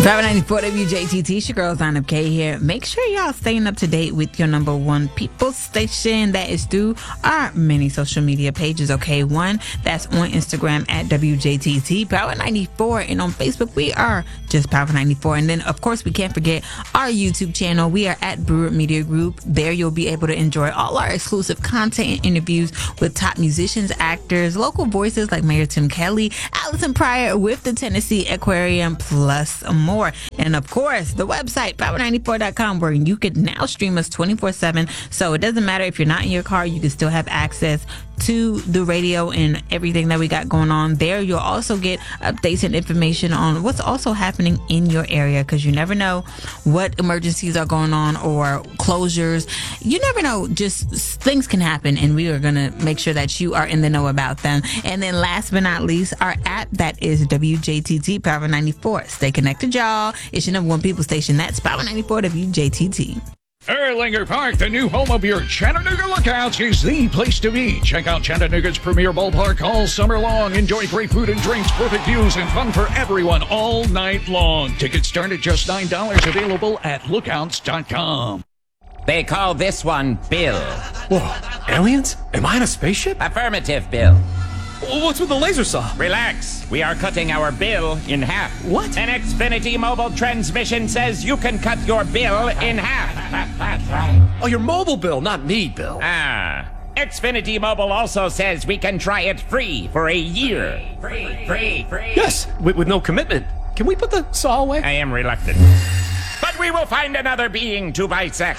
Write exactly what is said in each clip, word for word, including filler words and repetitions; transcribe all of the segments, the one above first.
Power ninety-four W J T T, it's your girl Zana K here. Make sure y'all staying up to date with your number one people station. That is through our many social media pages, okay? One, that's on Instagram at W J T T, Power ninety-four, and on Facebook, we are just Power ninety-four. And then, of course, we can't forget our YouTube channel. We are at Brewer Media Group. There you'll be able to enjoy all our exclusive content and interviews with top musicians, actors, local voices like Mayor Tim Kelly, Allison Pryor with the Tennessee Aquarium, plus more. And of course, the website, power ninety-four dot com, where you can now stream us twenty-four seven. So it doesn't matter if you're not in your car, you can still have access to the radio and everything that we got going on there. You'll also get updates and information on what's also happening in your area, because you never know what emergencies are going on or closures. You never know, just things can happen, and we are going to make sure that you are in the know about them. And then last but not least, our app, that is W J T T Power ninety-four. Stay connected, y'all. It's your number one people station. That's Power ninety-four W J T T. Erlanger Park, the new home of your Chattanooga Lookouts, is the place to be. Check out Chattanooga's premier ballpark all summer long. Enjoy great food and drinks, perfect views, and fun for everyone all night long. Tickets start at just nine dollars, available at lookouts dot com. They call this one Bill. Whoa, aliens? Am I in a spaceship? Affirmative, Bill. What's with the laser saw? Relax. We are cutting our bill in half. What? An Xfinity mobile transmission says you can cut your bill in half. Oh, your mobile bill, not me, Bill. Ah. Xfinity Mobile also says we can try it free for a year. Free, free, free. Yes, with, with no commitment. Can we put the saw away? I am reluctant. But we will find another being to bisect.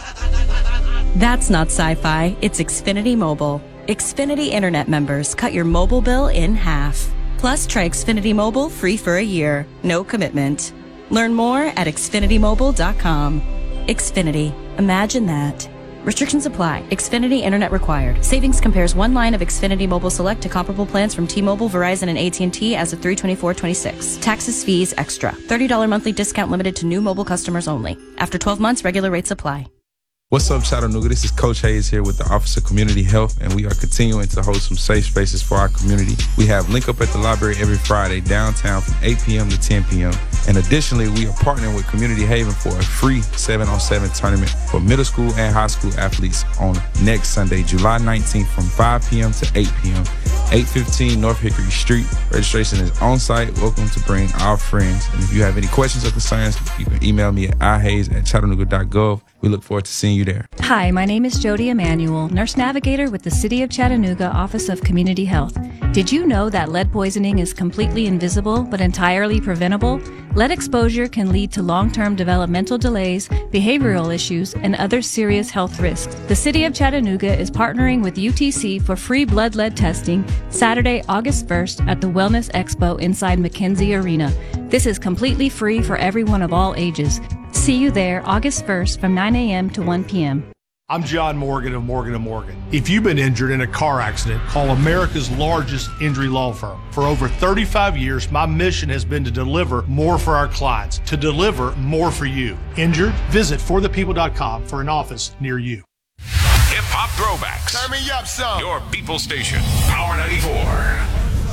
That's not sci-fi. It's Xfinity Mobile. Xfinity Internet members cut your mobile bill in half. Plus, try Xfinity Mobile free for a year. No commitment. Learn more at xfinity mobile dot com. Xfinity. Imagine that. Restrictions apply. Xfinity Internet required. Savings compares one line of Xfinity Mobile Select to comparable plans from T-Mobile, Verizon, and A T and T as of three twenty-four twenty-six. Taxes, fees, extra. thirty dollars monthly discount limited to new mobile customers only. After twelve months, regular rates apply. What's up, Chattanooga? This is Coach Hayes here with the Office of Community Health, and we are continuing to host some safe spaces for our community. We have Link Up at the Library every Friday downtown from eight p.m. to ten p.m. And additionally, we are partnering with Community Haven for a free seven on seven tournament for middle school and high school athletes on next Sunday, July nineteenth from five p.m. to eight p.m. eight fifteen North Hickory Street. Registration is on site. Welcome to bring our friends. And if you have any questions or concerns, you can email me at ihayes at chattanooga dot gov. We look forward to seeing you there. Hi, my name is Jody Emanuel, Nurse Navigator with the City of Chattanooga Office of Community Health. Did you know that lead poisoning is completely invisible but entirely preventable? Lead exposure can lead to long-term developmental delays, behavioral issues, and other serious health risks. The City of Chattanooga is partnering with U T C for free blood lead testing Saturday, August first at the Wellness Expo inside McKenzie Arena. This is completely free for everyone of all ages. See you there August first from nine a.m. to one p.m. I'm John Morgan of Morgan and Morgan. If you've been injured in a car accident, call America's largest injury law firm. For over thirty-five years, my mission has been to deliver more for our clients, to deliver more for you. Injured? Visit for the people dot com for an office near you. Hip Hop Throwbacks. Turn me up some. Your people station, Power ninety-four.